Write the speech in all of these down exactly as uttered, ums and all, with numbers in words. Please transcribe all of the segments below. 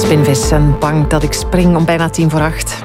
Spinvis en bang dat ik spring om bijna tien voor acht.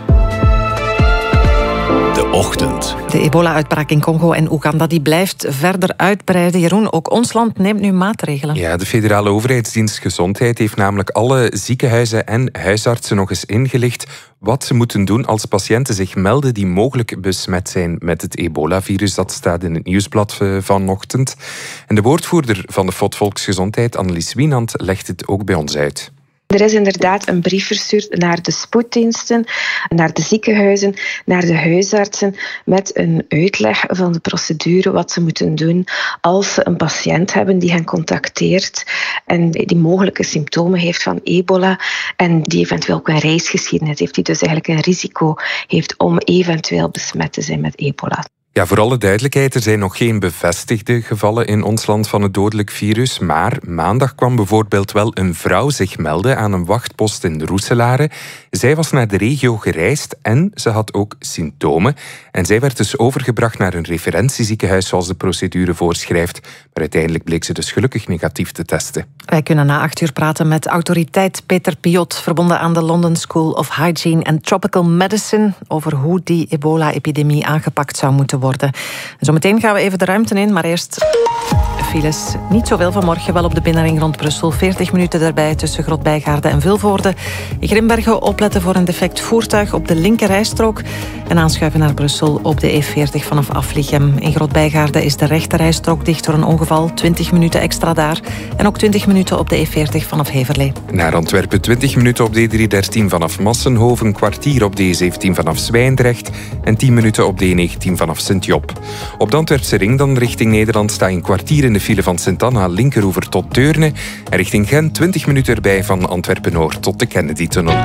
De ochtend. De ebola-uitbraak in Congo en Oeganda die blijft verder uitbreiden. Jeroen, ook ons land neemt nu maatregelen. Ja, de federale overheidsdienst Gezondheid heeft namelijk alle ziekenhuizen en huisartsen nog eens ingelicht wat ze moeten doen als patiënten zich melden die mogelijk besmet zijn met het ebola-virus. Dat staat in het nieuwsblad vanochtend. En de woordvoerder van de F O D Volksgezondheid, Annelies Wienand, legt het ook bij ons uit. Er is inderdaad een brief verstuurd naar de spoeddiensten, naar de ziekenhuizen, naar de huisartsen met een uitleg van de procedure, wat ze moeten doen als ze een patiënt hebben die hen contacteert en die mogelijke symptomen heeft van ebola en die eventueel ook een reisgeschiedenis heeft, die dus eigenlijk een risico heeft om eventueel besmet te zijn met ebola. Ja, voor alle duidelijkheid, er zijn nog geen bevestigde gevallen in ons land van het dodelijk virus, maar maandag kwam bijvoorbeeld wel een vrouw zich melden aan een wachtpost in de Roeselare. Zij was naar de regio gereisd en ze had ook symptomen. En zij werd dus overgebracht naar een referentieziekenhuis zoals de procedure voorschrijft. Maar uiteindelijk bleek ze dus gelukkig negatief te testen. Wij kunnen na acht uur praten met autoriteit Peter Piot, verbonden aan de London School of Hygiene and Tropical Medicine, over hoe die ebola-epidemie aangepakt zou moeten worden. En zometeen gaan we even de ruimte in, maar eerst files. Niet zoveel vanmorgen, wel op de binnenring rond Brussel. veertig minuten daarbij tussen Grotbijgaarden en Vilvoorde. In Grimbergen opletten voor een defect voertuig op de linkerrijstrook en aanschuiven naar Brussel op de E veertig vanaf Aflichem. In Grotbijgaarden is de rechterrijstrook dicht door een ongeval. twintig minuten extra daar. En ook twintig minuten op de E veertig vanaf Heverlee. Naar Antwerpen twintig minuten op de E driehonderddertien vanaf Massenhoven, een kwartier op de E zeventien vanaf Zwijndrecht en tien minuten op de E negentien vanaf Sint-Job. Op de Antwerpse ring dan richting Nederland sta je een kwartier in de file van Sint-Anna, linkeroever tot Deurne. En richting Gent twintig minuten erbij van Antwerpen-Noord tot de Kennedy-tunnel.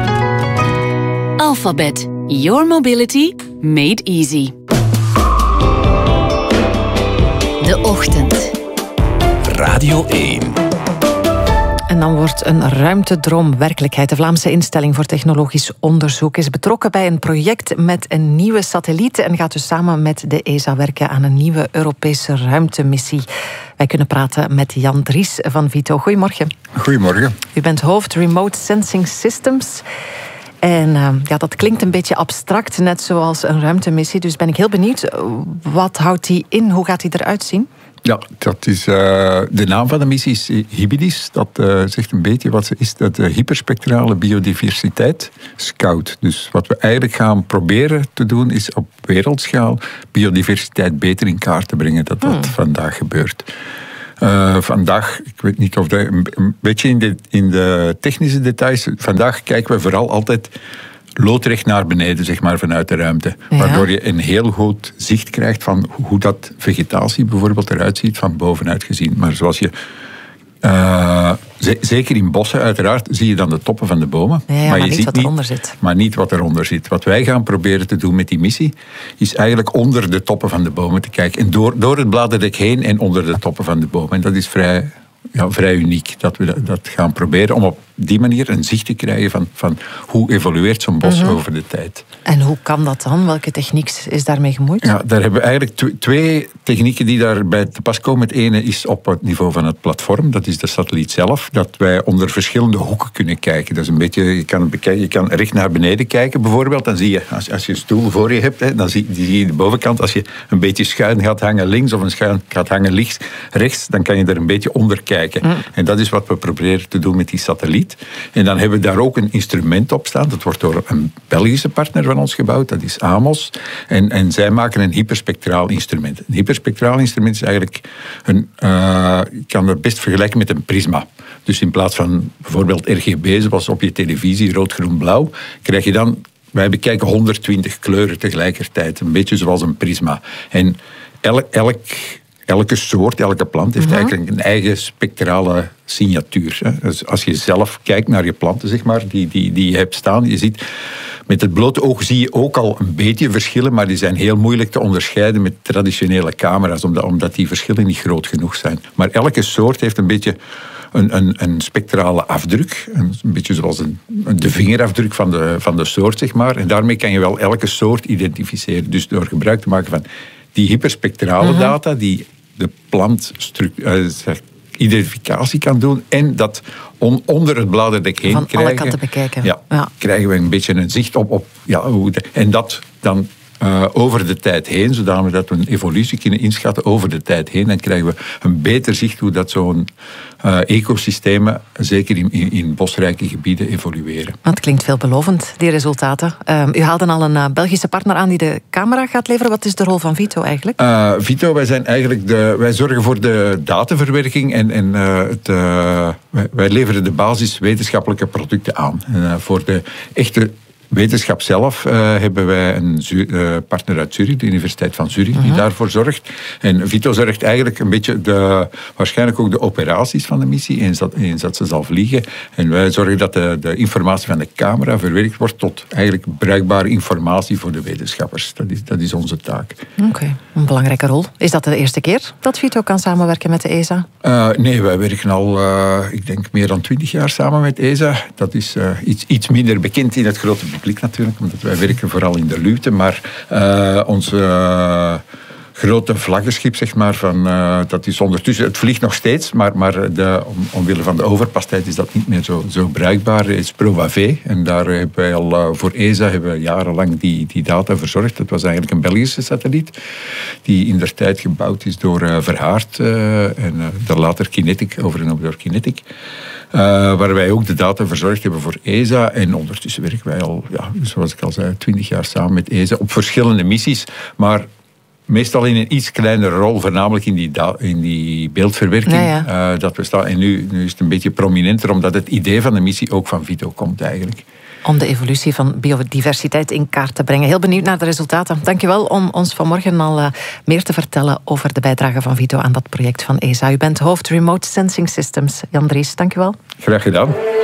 Alphabet. Your mobility made easy. De ochtend. Radio één. En dan wordt een ruimtedroom werkelijkheid. De Vlaamse instelling voor technologisch onderzoek is betrokken bij een project met een nieuwe satelliet en gaat dus samen met de E S A werken aan een nieuwe Europese ruimtemissie. Wij kunnen praten met Jan Dries van Vito. Goedemorgen. Goedemorgen. U bent hoofd Remote Sensing Systems. En uh, ja, dat klinkt een beetje abstract, net zoals een ruimtemissie. Dus ben ik heel benieuwd, wat houdt die in? Hoe gaat die eruit zien? Ja, dat is, uh, de naam van de missie is Hybridis. Dat uh, zegt een beetje wat ze is. Dat uh, hyperspectrale biodiversiteit scout. Dus wat we eigenlijk gaan proberen te doen, is op wereldschaal biodiversiteit beter in kaart te brengen. Dat dat hmm. vandaag gebeurt. Uh, vandaag, ik weet niet of dat een beetje in de, in de technische details. Vandaag kijken we vooral altijd loodrecht naar beneden, zeg maar, vanuit de ruimte. Ja. Waardoor je een heel goed zicht krijgt van hoe dat vegetatie bijvoorbeeld eruit ziet van bovenuit gezien. Maar zoals je... Uh, z- zeker in bossen uiteraard zie je dan de toppen van de bomen. Ja, maar, maar je niet ziet wat niet, eronder zit. Maar niet wat eronder zit. Wat wij gaan proberen te doen met die missie, is eigenlijk onder de toppen van de bomen te kijken. En door, door het bladerdek heen en onder de toppen van de bomen. En dat is vrij... Ja, vrij uniek dat we dat gaan proberen om op die manier een zicht te krijgen van, van hoe evolueert zo'n bos mm-hmm. over de tijd. En hoe kan dat dan? Welke techniek is daarmee gemoeid? Ja, daar hebben we eigenlijk tw- twee technieken die daarbij te pas komen. Het ene is op het niveau van het platform, dat is de satelliet zelf, dat wij onder verschillende hoeken kunnen kijken. Dat is een beetje, je kan, bekijken, je kan recht naar beneden kijken bijvoorbeeld, dan zie je, als, als je een stoel voor je hebt, hè, dan zie, die zie je de bovenkant. Als je een beetje schuin gaat hangen links of een schuin gaat hangen links, rechts, dan kan je er een beetje onder kijken. Mm. En dat is wat we proberen te doen met die satelliet. En dan hebben we daar ook een instrument op staan. Dat wordt door een Belgische partner van ons gebouwd. Dat is Amos. En, en zij maken een hyperspectraal instrument. Een hyperspectraal instrument is eigenlijk een... Uh, je kan het best vergelijken met een prisma. Dus in plaats van bijvoorbeeld R G B, zoals op je televisie, rood, groen, blauw, krijg je dan... Wij bekijken honderdtwintig kleuren tegelijkertijd. Een beetje zoals een prisma. En elk... elk Elke soort, elke plant heeft mm-hmm. eigenlijk een eigen spectrale signatuur. Dus als je zelf kijkt naar je planten, zeg maar, die, die, die je hebt staan, je ziet, met het blote oog zie je ook al een beetje verschillen, maar die zijn heel moeilijk te onderscheiden met traditionele camera's, omdat, omdat die verschillen niet groot genoeg zijn. Maar elke soort heeft een beetje een, een, een spectrale afdruk, een, een beetje zoals een, de vingerafdruk van de, van de soort, zeg maar. En daarmee kan je wel elke soort identificeren. Dus door gebruik te maken van die hyperspectrale mm-hmm. data, die de plant uh, identificatie kan doen en dat on, onder het bladerdek heen van krijgen. alle kanten bekijken. Ja, ja. krijgen we een beetje een zicht op, op ja, hoe de, en dat dan Uh, over de tijd heen, zodat we een evolutie kunnen inschatten over de tijd heen. Dan krijgen we een beter zicht hoe dat zo'n uh, ecosystemen, zeker in, in, in bosrijke gebieden, evolueren. Het klinkt veelbelovend, die resultaten. Uh, u haalde al een uh, Belgische partner aan die de camera gaat leveren. Wat is de rol van Vito eigenlijk? Uh, Vito, wij zijn eigenlijk de, wij zorgen voor de dataverwerking en, en uh, het, uh, wij, wij leveren de basis wetenschappelijke producten aan. Uh, voor de echte wetenschap zelf uh, hebben wij een uh, partner uit Zurich, de Universiteit van Zurich, uh-huh. die daarvoor zorgt. En Vito zorgt eigenlijk een beetje de, waarschijnlijk ook de operaties van de missie, eens dat, eens dat ze zal vliegen. En wij zorgen dat de, de informatie van de camera verwerkt wordt tot eigenlijk bruikbare informatie voor de wetenschappers. Dat is, dat is onze taak. Oké, okay. Een belangrijke rol. Is dat de eerste keer dat Vito kan samenwerken met de E S A? Uh, nee, wij werken al, uh, ik denk, meer dan twintig jaar samen met E S A. Dat is uh, iets, iets minder bekend in het grote publiek natuurlijk, omdat wij werken vooral in de luwte, maar uh, onze uh, grote vlaggenschip, zeg maar, van, uh, dat is ondertussen, het vliegt nog steeds, maar, maar de, om, omwille van de overpastijd is dat niet meer zo, zo bruikbaar. Het is ProVavé en daar hebben wij al uh, voor E S A hebben we jarenlang die, die data verzorgd. Dat was eigenlijk een Belgische satelliet die in der tijd gebouwd is door uh, Verhaert uh, en uh, dan later Kinetic, overgenomen door Kinetic. Uh, waar wij ook de data verzorgd hebben voor E S A. En ondertussen werken wij al, ja, zoals ik al zei, twintig jaar samen met E S A op verschillende missies. Maar meestal in een iets kleinere rol, voornamelijk in die, da- in die beeldverwerking. Ja, ja. Uh, dat we staan. En nu, nu is het een beetje prominenter, omdat het idee van de missie ook van Vito komt eigenlijk. Om de evolutie van biodiversiteit in kaart te brengen. Heel benieuwd naar de resultaten. Dankjewel om ons vanmorgen al uh, meer te vertellen over de bijdrage van Vito aan dat project van E S A. U bent hoofd Remote Sensing Systems. Jan Dries, dankjewel. Graag gedaan.